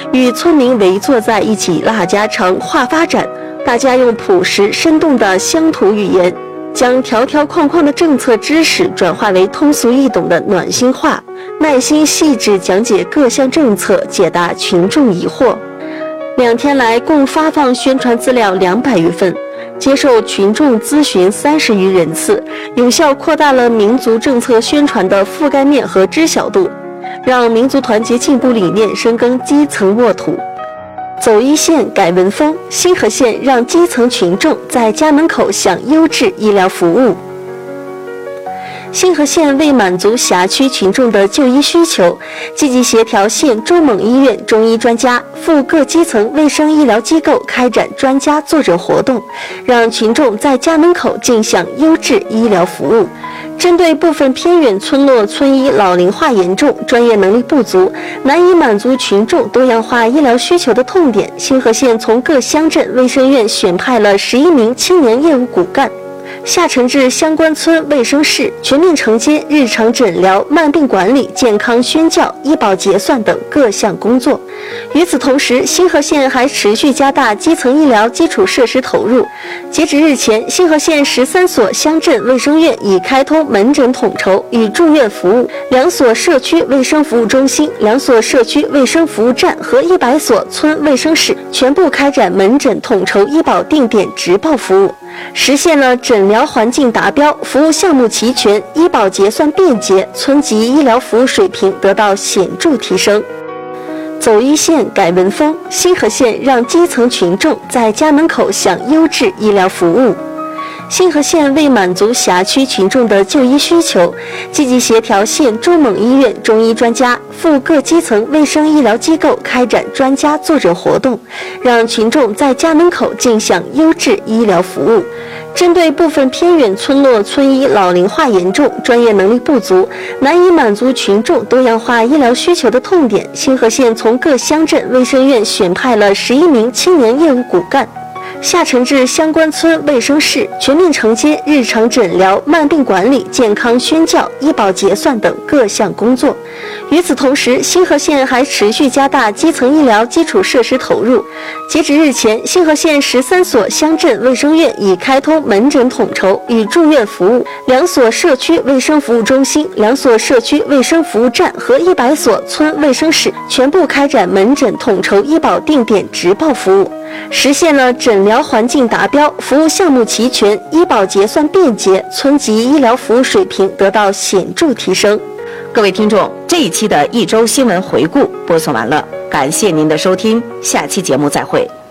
与村民围坐在一起拉家常、话发展。大家用朴实生动的乡土语言，将条条框框的政策知识转化为通俗易懂的暖心话，耐心细致讲解各项政策，解答群众疑惑。2天来，共发放宣传资料200余份，接受群众咨询30余人次，有效扩大了民族政策宣传的覆盖面和知晓度，让民族团结进步理念深耕基层沃土。走一线改文风，星河县让基层群众在家门口享优质医疗服务。星河县为满足辖区群众的就医需求，积极协调县中蒙医院中医专家赴各基层卫生医疗机构开展专家坐诊活动，让群众在家门口尽享优质医疗服务。针对部分偏远村落村医老龄化严重、专业能力不足，难以满足群众多样化医疗需求的痛点，星河县从各乡镇卫生院选派了11名青年业务骨干，下沉至相关村卫生室，全面承接日常诊疗、慢病管理、健康宣教、医保结算等各项工作。与此同时，星河县还持续加大基层医疗基础设施投入。截止日前，星河县13所乡镇卫生院已开通门诊统筹与住院服务，2所社区卫生服务中心、2所社区卫生服务站和100所村卫生室全部开展门诊统筹医保定点直报服务，实现了诊疗环境达标、服务项目齐全、医保结算便捷，村级医疗服务水平得到显著提升。走一线改文风，星河县让基层群众在家门口享优质医疗服务。星河县为满足辖区群众的就医需求，积极协调县中蒙医院中医专家赴各基层卫生医疗机构开展专家坐诊活动，让群众在家门口尽享优质医疗服务。针对部分偏远村落村医老龄化严重、专业能力不足，难以满足群众多样化医疗需求的痛点，星河县从各乡镇卫生院选派了11名青年业务骨干，下沉至相关村卫生室，全面承接日常诊疗、慢病管理、健康宣教、医保结算等各项工作。与此同时，星河县还持续加大基层医疗基础设施投入。截止日前，星河县13所乡镇卫生院已开通门诊统筹与住院服务，2所社区卫生服务中心、2所社区卫生服务站和100所村卫生室全部开展门诊统筹医保定点直报服务，实现了诊疗环境达标、服务项目齐全、医保结算便捷，村级医疗服务水平得到显著提升。 各位听众，这一期的一周新闻回顾播送完了，感谢您的收听，下期节目再会。